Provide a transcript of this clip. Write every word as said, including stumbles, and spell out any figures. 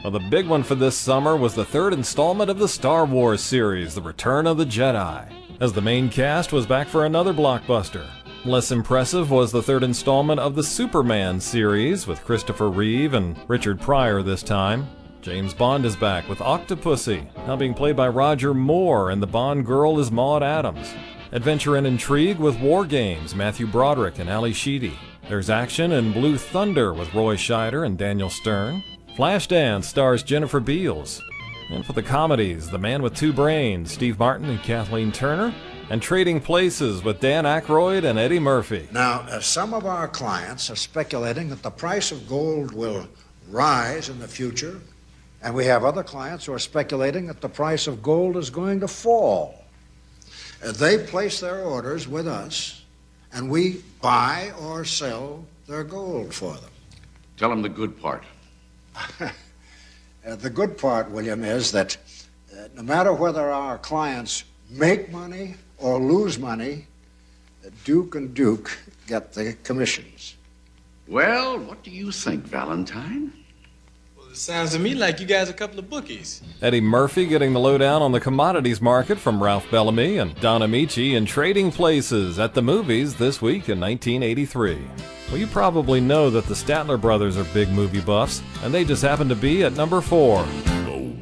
Well, the big one for this summer was the third installment of the Star Wars series, The Return of the Jedi, as the main cast was back for another blockbuster. Less impressive was the third installment of the Superman series, with Christopher Reeve and Richard Pryor this time. James Bond is back with Octopussy, now being played by Roger Moore, and the Bond girl is Maude Adams. Adventure and intrigue with War Games, Matthew Broderick and Ali Sheedy. There's action in Blue Thunder with Roy Scheider and Daniel Stern. Flashdance stars Jennifer Beals. And for the comedies, The Man with Two Brains, Steve Martin and Kathleen Turner. And Trading Places with Dan Aykroyd and Eddie Murphy. Now, uh, some of our clients are speculating that the price of gold will rise in the future, and we have other clients who are speculating that the price of gold is going to fall. Uh, they place their orders with us, and we buy or sell their gold for them. Tell them the good part. uh, the good part, William, is that uh, no matter whether our clients make money or lose money, uh, Duke and Duke get the commissions. Well, what do you think, Valentine? Well, it sounds to me like you guys are a couple of bookies. Eddie Murphy getting the lowdown on the commodities market from Ralph Bellamy, and Don Amici in Trading Places at the movies this week in nineteen eighty-three. Well, you probably know that the Statler brothers are big movie buffs, and they just happen to be at number four.